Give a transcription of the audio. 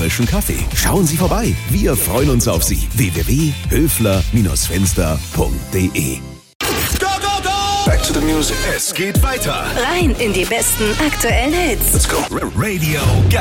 frischen Kaffee. Schauen Sie vorbei. Wir freuen uns auf Sie. www.höfler-fenster.de. Back to the music. Es geht weiter. Rein in die besten aktuellen Hits. Let's go. Radio